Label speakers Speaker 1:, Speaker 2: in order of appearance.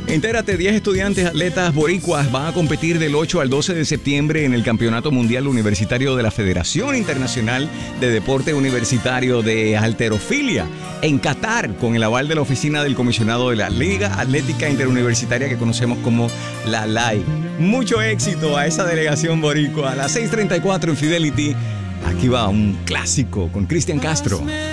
Speaker 1: Entérate, 10 estudiantes atletas boricuas van a competir del 8 al 12 de septiembre en el Campeonato Mundial Universitario de la Federación Internacional de Deporte Universitario de Halterofilia en Qatar, con el aval de la oficina del comisionado de la Liga Atlética Interuniversitaria que conocemos como la LAI. Mucho éxito a esa delegación boricua. A las 6:34 en Fidelity, aquí va un clásico con Cristian Castro.